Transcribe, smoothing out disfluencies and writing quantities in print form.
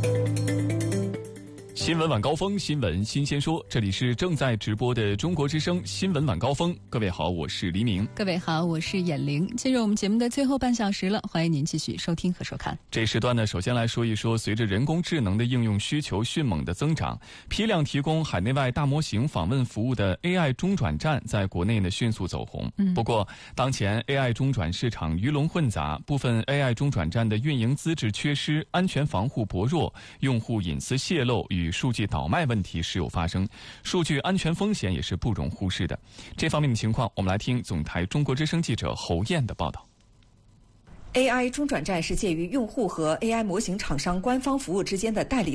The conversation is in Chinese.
新闻晚高峰，新闻新鲜说，这里是正在直播的中国之声新闻晚高峰。各位好，我是黎明。 各位好，我是闫玲。进入我们节目的最后半小时了，欢迎您继续收听和收看。 这时段呢，首先来说一说，随着人工智能的应用需求迅猛的增长，批量提供海内外大模型访问服务的 AI 中转站在国内呢迅速走红。不过，当前 AI 中转市场鱼龙混杂，部分 AI 中转站的运营资质缺失、安全防护薄弱、用户隐私泄露与数据倒卖问题时有发生，数据安全风险也是不容忽视的。这方面的情况，我们来听总台中国之声记者侯燕的报道。 AI 中转站是介于用户和 AI 模型厂商官方服务之间的代理